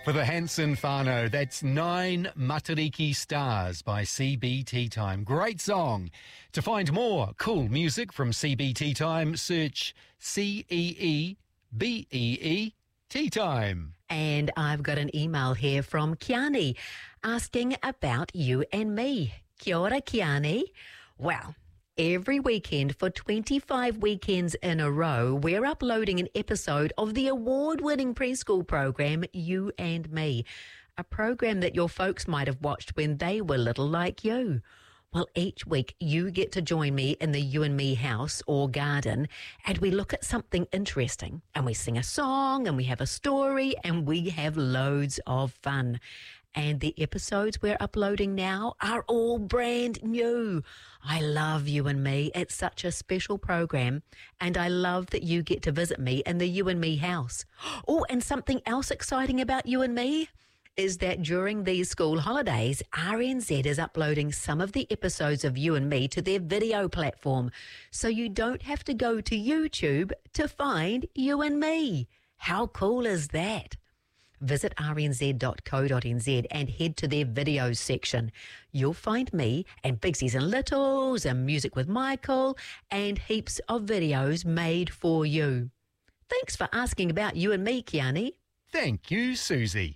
For the Hanson whānau, that's 9 Matariki Stars by CBT Time. Great song. To find more cool music from CBT Time, search CEEBEE Tea Time. And I've got an email here from Kiani asking about you and me. Kia ora, Kiani. Well, every weekend for 25 weekends in a row, we're uploading an episode of the award-winning preschool program, You and Me, a program that your folks might have watched when they were little like you. Well, each week you get to join me in the You and Me house or garden, and we look at something interesting, and we sing a song, and we have a story, and we have loads of fun. And the episodes we're uploading now are all brand new. I love You and Me. It's such a special program, and I love that you get to visit me in the You and Me house. Oh, and something else exciting about You and Me is that during these school holidays, RNZ is uploading some of the episodes of You and Me to their video platform, so you don't have to go to YouTube to find You and Me. How cool is that? Visit rnz.co.nz and head to their videos section. You'll find me and Bigsies and Littles and Music with Michael and heaps of videos made for you. Thanks for asking about You and Me, Kiani. Thank you, Susie.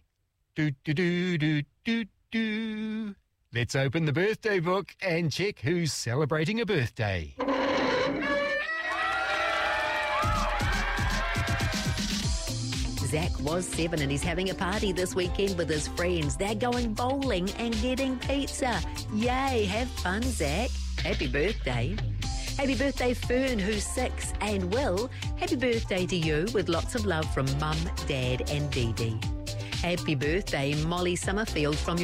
Do. Let's open the birthday book and check who's celebrating a birthday. Zach was 7 and he's having a party this weekend with his friends. They're going bowling and getting pizza. Yay, have fun, Zach. Happy birthday. Happy birthday, Fern, who's 6, and Will, happy birthday to you with lots of love from Mum, Dad and Dee Dee. Happy birthday, Molly Summerfield from your